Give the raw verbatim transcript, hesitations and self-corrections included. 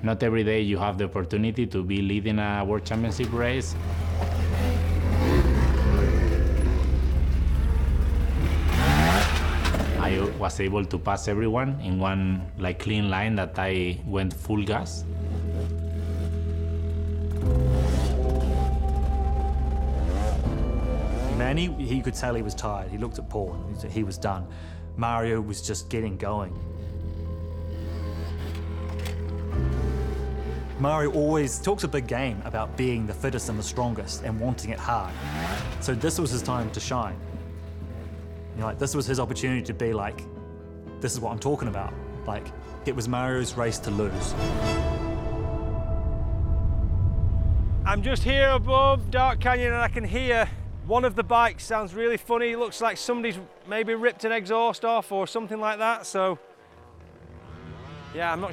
Not every day you have the opportunity to be leading a World Championship race. I was able to pass everyone in one like clean line that I went full gas. Manny, he could tell he was tired. He looked at Paul and he said he was done. Mario was just getting going. Mario always talks a big game about being the fittest and the strongest and wanting it hard. So this was his time to shine. You know, like, this was his opportunity to be like, this is what I'm talking about. Like, it was Mario's race to lose. I'm just here above Dark Canyon and I can hear one of the bikes sounds really funny. It looks like somebody's maybe ripped an exhaust off or something like that. So, yeah, I'm not